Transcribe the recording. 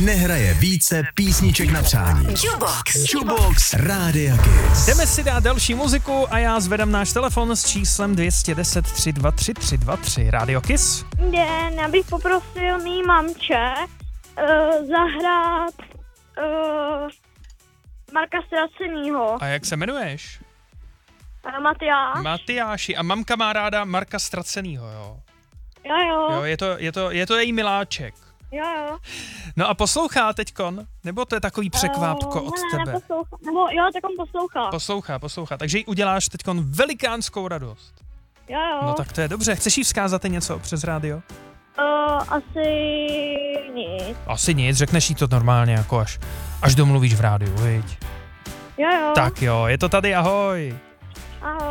nehraje více písniček na přání. Jukebox Rádia Kiss. Jdeme si dát další muziku a já zvedám náš telefon s číslem 210 323 323. Rádio Kiss. Já bych poprosil mý mamče zahrát Marka Stracenýho. A jak se jmenuješ? Matyáš. Matyáši. A mamka má ráda Marka Stracenýho, jo? Jo. Jo, je to její miláček. Jo. No a poslouchá teďkon? Nebo to je takový překvápko od tebe? Neposlouchá. Nebo jo, tak on poslouchá. Poslouchá. Takže jí uděláš teďkon velikánskou radost. Jo. No tak to je dobře. Chceš jí vzkázat něco přes rádio? Asi nic. Asi nic, řekneš jí to normálně, jako až domluvíš v rádiu, viď? Jo. Tak jo, je to tady, ahoj. Ahoj.